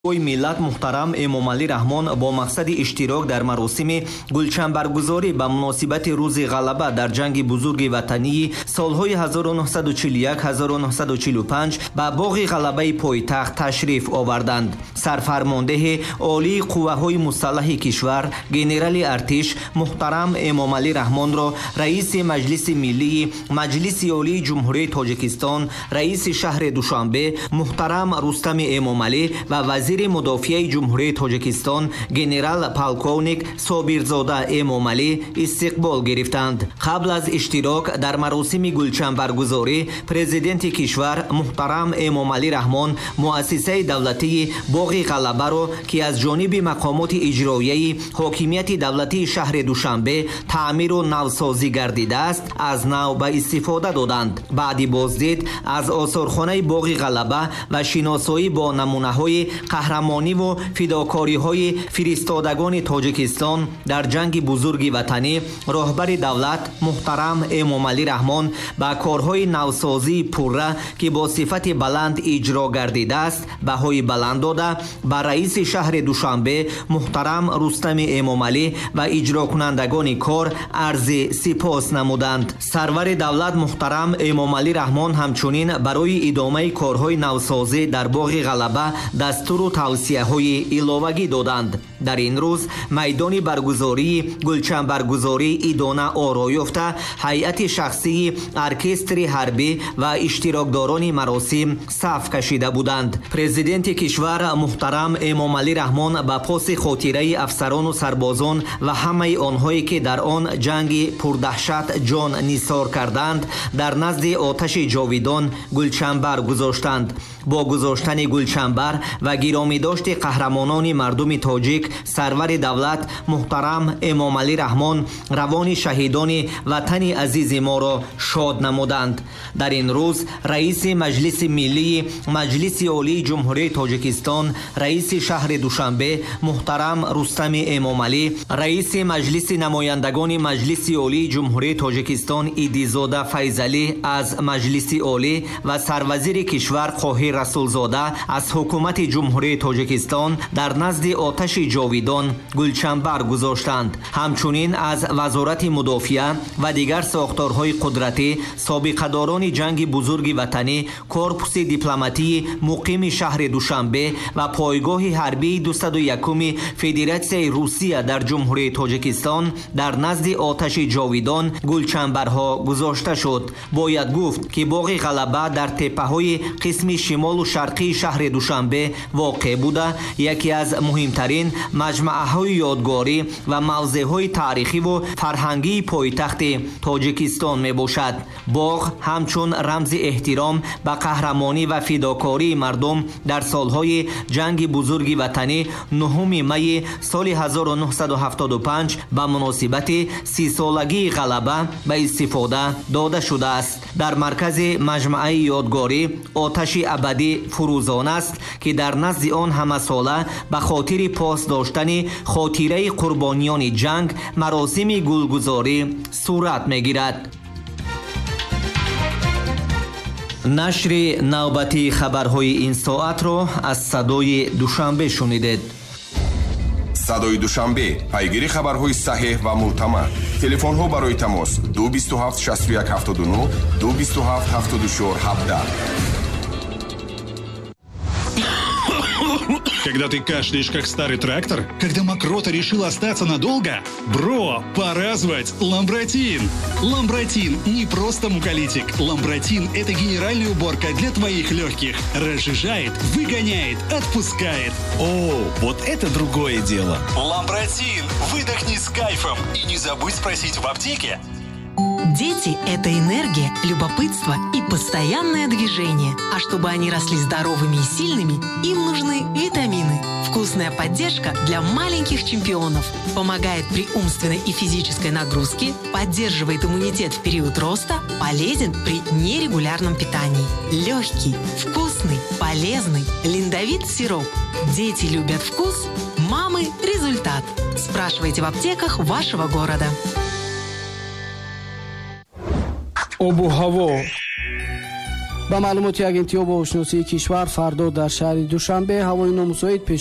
ملت محترم امامعلی رحمان با مقصد اشتراک در مراسم گلچنبرگزاری به مناسبت روز غلبه در جنگ بزرگ وطنی سالهای 1941-1945 به باغ غلبه پایتخت تشریف آوردند. سرفرمانده عالی قوه‌های مسلح کشور گنرال ارتش محترم امامعلی رحمان را رئیس مجلس ملی مجلس عالی جمهوری تاجیکستان، رئیس شهر دوشنبه محترم رستم امامعلی و وزیر مدافع جمهوری تاجیکستان گنرال پالکونیک صابرزاده امامعلی استقبال گرفتند. قبل از اشتراک در مراسم گلچنبرگزاری پرزیدنت کشور محترم امامعلی رحمان مؤسسه دولتی باغ غلبه را که از جانب مقامات اجرایی حاکمیت دولتی شهر دوشنبه تعمیر و نوسازی گردیده است از نو به استفاده دادند. بعد بازدید از آثارخانه باغ غلبه و شناسایی با نمونه‌های قهرمانی و فداکاری‌های فرستادگان تاجیکستان در جنگ بزرگ وطنی، رهبر دولت محترم امامعلی رحمان با کارهای نوسازی پوره که با صفت بلند اجرا گردیده است بهای بلند داده با رئیس شهر دوشنبه محترم رستم امامعلی و اجرا کنندگان کار عرض سپاس نمودند. سرور دولت محترم امامعلی رحمان همچنین برای ادامه کارهای نوسازی در باغ غلبه دستور و توصیه‌های ایلاوگی دادند. در این روز میدان برگزاری گلچنبرگزاری ادانه آرا یافته هیئت شخصی ارکستر حربی و اشتراکداران مراسم صف کشیده بودند. پرزیدنت کشور محترم امامعلی رحمان با پاس خاطره افسران و سربازان و همه آنهایی که در آن جنگ پردهشت جان نثار کردند در نزد آتش جاویدان گلچنبر گذاشتند. با گذاشتن گلچنبر و گرامی داشت قهرمانان مردم تاجیک، سرور دولت محترم امامعلی رحمان روان شهیدان وطن عزیز ما را شاد نمودند. در این روز رئیس مجلس ملی مجلس عالی جمهوری تاجیکستان، رئیس شهر دوشنبه محترم رستم امامعلی، رئیس مجلس نمایندگان مجلس عالی جمهوری تاجیکستان ایدیزاده فیضعلی از مجلس عالی و سروزیر کشور قاهر رسولزاده از حکومت جمهوری تاجیکستان در نزد آتش جاویدان گلچنبر گذاشتند. همچنین از وزارت مدافع و دیگر ساختارهای قدرتی سابقه‌داران جنگ بزرگ وطنی، کورپوس دیپلماتی مقیم شهر دوشنبه و پایگاه حربی 201 فدراسیون روسیه در جمهوری تاجیکستان در نزد آتش جاویدان گلچنبرها گذاشته شد. باید گفت که باغ غلبه در تپه‌های قسم شمال و شرقی شهر دوشنبه واقع بوده یکی از مهمترین مجمع‌های یادگاری و موضع‌های تاریخی و فرهنگی پایتخت تاجیکستان میباشد. باغ همچون رمز احترام به قهرمانی و فداکاری مردم در سالهای جنگ بزرگ وطنی 9 می سال 1975 به مناسبت 30 سالگی غلبه به استفاده داده شده است. در مرکز مجمع یادگاری آتش ابدی فروزان است که در نزد آن همه ساله به خاطر پاس داشتن خاطره قربانیان جنگ مراسم گلگذاری صورت میگیرد. نشر نوبتی خبرهای این ساعت را از صدای دوشنبه شنیدید. صدای دوشنبه، پیگیری خبرهای صحیح و معتبر. تلفن ها برای تماس 227 61 79 227 74 17. Когда ты кашляешь, как старый трактор? Когда мокрота решила остаться надолго? Бро, пора звать Ламбротин. Ламбротин не просто муколитик. Ламбротин – это генеральная уборка для твоих легких. Разжижает, выгоняет, отпускает. О, вот это другое дело. Ламбротин. Выдохни с кайфом. И не забудь спросить в аптеке. Дети – это энергия, любопытство и постоянное движение. А чтобы они росли здоровыми и сильными, им нужны витамины. Вкусная поддержка для маленьких чемпионов. Помогает при умственной и физической нагрузке, поддерживает иммунитет в период роста, полезен при нерегулярном питании. Легкий, вкусный, полезный, линдовит сироп. Дети любят вкус, мамы – результат. Спрашивайте в аптеках вашего города. Обу-ҳаво. ба маълумоти агентии обу ҳавошиносии кишвар фардо дар шаҳри душанбе ҳавои номусоид пеш